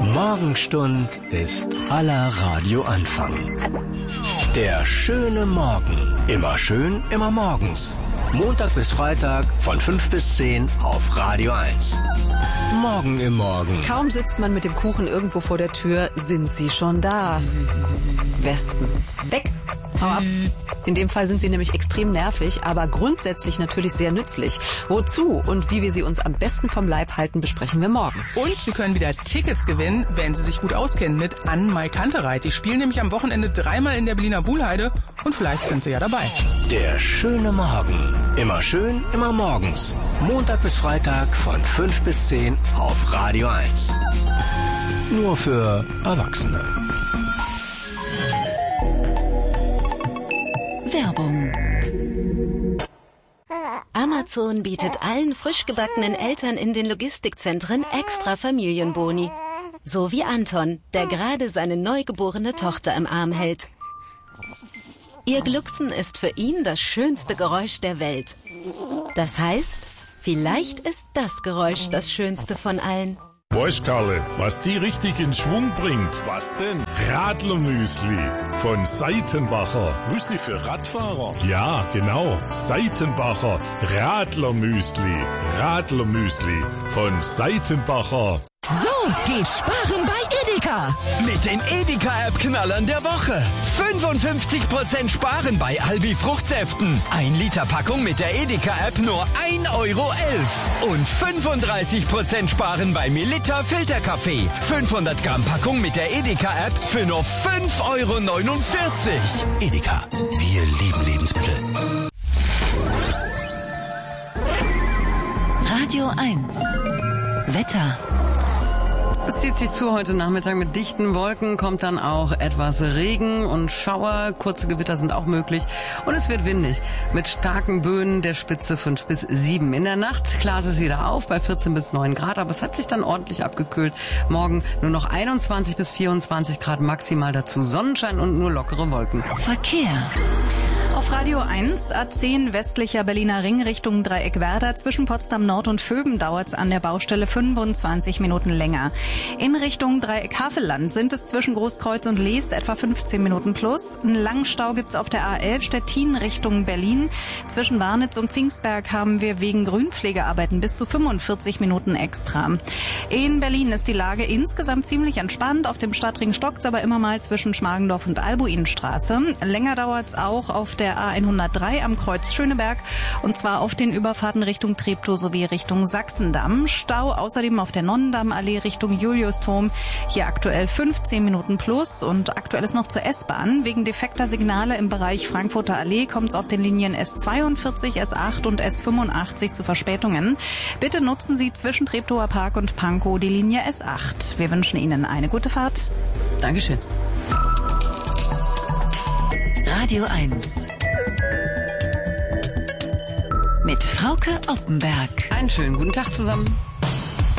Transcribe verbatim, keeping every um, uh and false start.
Morgenstund ist aller Radioanfang. Der schöne Morgen. Immer schön, immer morgens. Montag bis Freitag von fünf bis zehn auf Radio eins. Morgen im Morgen. Kaum sitzt man mit dem Kuchen irgendwo vor der Tür, sind sie schon da. Wespen. Weg. Hau ab. In dem Fall sind sie nämlich extrem nervig, aber grundsätzlich natürlich sehr nützlich. Wozu und wie wir sie uns am besten vom Leib halten, besprechen wir morgen. Und Sie können wieder Tickets gewinnen, wenn Sie sich gut auskennen, mit Ann-Mai Kantereit. Die spielen nämlich am Wochenende dreimal in der Berliner Buhlheide und vielleicht sind Sie ja dabei. Der schöne Morgen. Immer schön, immer morgens. Montag bis Freitag von fünf bis zehn auf Radio eins. Nur für Erwachsene. Werbung. Amazon bietet allen frisch gebackenen Eltern in den Logistikzentren extra Familienboni. So wie Anton, der gerade seine neugeborene Tochter im Arm hält. Ihr Glucksen ist für ihn das schönste Geräusch der Welt. Das heißt, vielleicht ist das Geräusch das schönste von allen. Weißt Karle, was die richtig in Schwung bringt? Was denn? Radlermüsli von Seitenbacher. Müsli für Radfahrer? Ja, genau. Seitenbacher Radlermüsli. Radlermüsli von Seitenbacher. So geht Sparen bei Edeka. Mit den Edeka-App-Knallern der Woche. fünfundfünfzig Prozent Sparen bei Albi Fruchtsäften. Ein Liter Packung mit der Edeka-App nur ein Euro elf. Und fünfunddreißig Prozent Sparen bei Melitta Filterkaffee. fünfhundert Gramm Packung mit der Edeka-App für nur fünf Euro neunundvierzig. Edeka. Wir lieben Lebensmittel. Radio eins. Wetter. Es zieht sich zu heute Nachmittag mit dichten Wolken, kommt dann auch etwas Regen und Schauer, kurze Gewitter sind auch möglich und es wird windig mit starken Böen der Spitze fünf bis sieben. In der Nacht klart es wieder auf bei vierzehn bis neun Grad, aber es hat sich dann ordentlich abgekühlt. Morgen nur noch einundzwanzig bis vierundzwanzig Grad maximal, dazu Sonnenschein und nur lockere Wolken. Verkehr. Auf Radio eins, A zehn westlicher Berliner Ring Richtung Dreieck Werder. Zwischen Potsdam Nord und Vöben dauert's an der Baustelle fünfundzwanzig Minuten länger. In Richtung Dreieck Havelland sind es zwischen Großkreuz und Leest etwa fünfzehn Minuten plus. Einen langen Stau gibt's auf der A elf Stettin Richtung Berlin. Zwischen Warnitz und Pfingstberg haben wir wegen Grünpflegearbeiten bis zu fünfundvierzig Minuten extra. In Berlin ist die Lage insgesamt ziemlich entspannt. Auf dem Stadtring stockt's aber immer mal zwischen Schmargendorf und Albuinstraße. Länger dauert's auch auf der A hundertdrei am Kreuz Schöneberg und zwar auf den Überfahrten Richtung Treptow sowie Richtung Sachsendamm. Stau außerdem auf der Nonnendammallee Richtung Juliusturm. Hier aktuell fünfzehn Minuten plus und aktuell ist noch zur S-Bahn. Wegen defekter Signale im Bereich Frankfurter Allee kommt es auf den Linien S zweiundvierzig, S acht und S fünfundachtzig zu Verspätungen. Bitte nutzen Sie zwischen Treptower Park und Pankow die Linie S acht. Wir wünschen Ihnen eine gute Fahrt. Dankeschön. Radio eins. Mit Frauke Oppenberg. Einen schönen guten Tag zusammen.